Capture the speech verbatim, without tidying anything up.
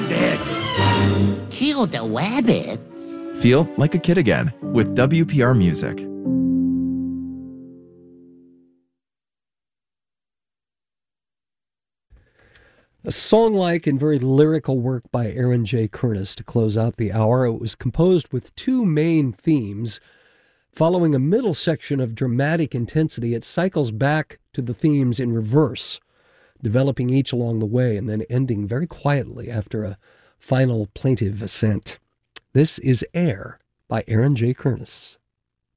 rabbit. Kill the rabbit? Feel like a kid again with W P R Music. A song-like and very lyrical work by Aaron J. Curtis to close out the hour. It was composed with two main themes. Following a middle section of dramatic intensity, it cycles back to the themes in reverse, developing each along the way and then ending very quietly after a final plaintive ascent. This is Air by Aaron J. Curtis.